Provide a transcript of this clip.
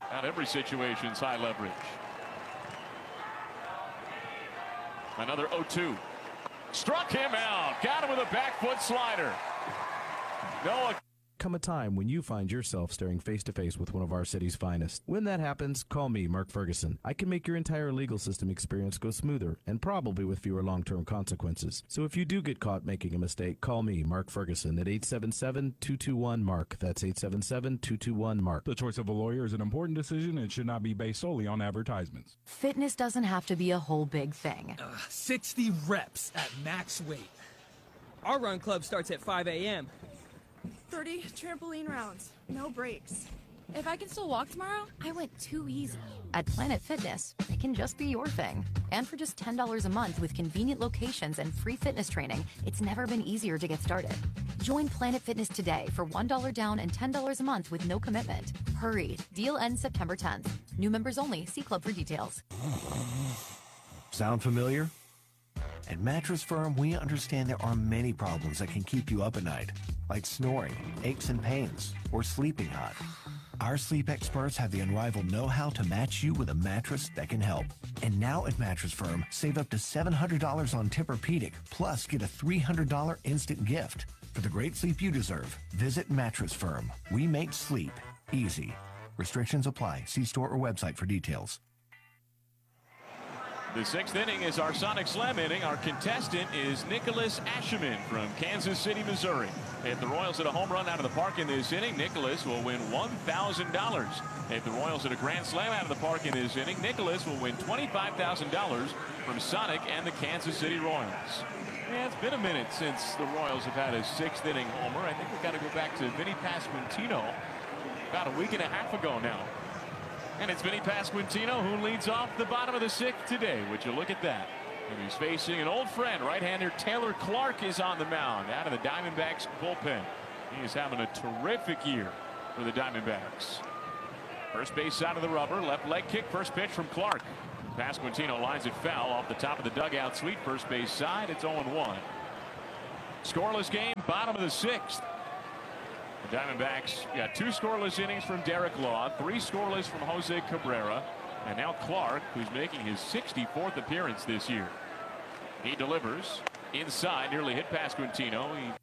Not every situation's high leverage. Another 0-2. Struck him out. Got him with a back foot slider. Noah. Come a time when you find yourself staring face-to-face with one of our city's finest. When that happens, call me, Mark Ferguson. I can make your entire legal system experience go smoother and probably with fewer long-term consequences. So if you do get caught making a mistake, call me, Mark Ferguson, at 877-221-MARK. That's 877-221-MARK. The choice of a lawyer is an important decision and should not be based solely on advertisements. Fitness doesn't have to be a whole big thing. 60 reps at max weight. Our run club starts at 5 a.m. 30 trampoline rounds, no breaks. If I can still walk tomorrow, I went too easy. At Planet Fitness, it can just be your thing. And for just $10 a month with convenient locations and free fitness training, it's never been easier to get started. Join Planet Fitness today for $1 down and $10 a month with no commitment. Hurry, deal ends September 10th. New members only, see club for details. Sound familiar? At Mattress Firm, we understand there are many problems that can keep you up at night, like snoring, aches and pains, or sleeping hot. Our sleep experts have the unrivaled know-how to match you with a mattress that can help. And now at Mattress Firm, save up to $700 on Tempur-Pedic, plus get a $300 instant gift. For the great sleep you deserve, visit Mattress Firm. We make sleep easy. Restrictions apply. See store or website for details. The sixth inning is our Sonic Slam inning. Our contestant is Nicholas Asherman from Kansas City, Missouri. If the Royals hit a home run out of the park in this inning, Nicholas will win $1,000. If the Royals hit a grand slam out of the park in this inning, Nicholas will win $25,000 from Sonic and the Kansas City Royals. Yeah, it's been a minute since the Royals have had a sixth inning homer. I think we've got to go back to Vinny Pasquantino about a week and a half ago now. And it's Vinny Pasquantino who leads off the bottom of the sixth today. Would you look at that? And he's facing an old friend, right-hander Taylor Clark is on the mound out of the Diamondbacks bullpen. He is having a terrific year for the Diamondbacks. First base side of the rubber, left leg kick, first pitch from Clark. Pasquantino lines it foul off the top of the dugout suite, first base side. It's 0-1. Scoreless game, bottom of the sixth. The Diamondbacks got 2 scoreless innings from Derek Law, 3 scoreless from Jose Cabrera, and now Clark, who's making his 64th appearance this year. He delivers inside, nearly hit Pasquantino. He